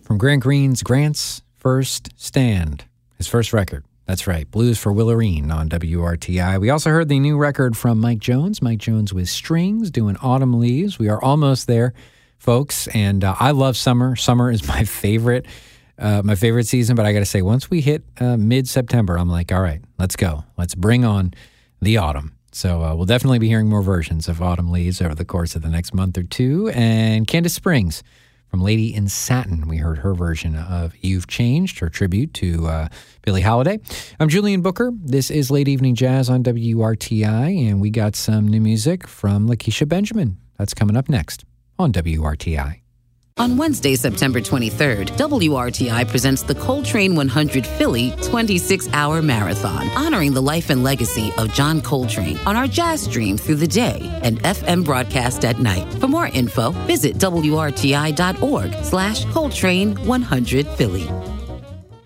from Grant Green's Grant's First Stand, his first record. That's right, Blues for Willarine on WRTI. We also heard the new record from Mike Jones with Strings, doing Autumn Leaves. We are almost there, folks, and I love summer. Summer is my favorite season, but I got to say, once we hit mid-September, I'm like, all right, let's go. Let's bring on the autumn. So we'll definitely be hearing more versions of Autumn Leaves over the course of the next month or two. And Candace Springs from Lady in Satin, we heard her version of You've Changed, her tribute to Billie Holiday. I'm Julian Booker. This is Late Evening Jazz on WRTI, and we got some new music from Lakeisha Benjamin. That's coming up next on WRTI. On Wednesday, September 23rd, WRTI presents the Coltrane 100 Philly 26-hour marathon, honoring the life and legacy of John Coltrane on our jazz stream through the day and FM broadcast at night. For more info, visit WRTI.org/Coltrane 100 Philly.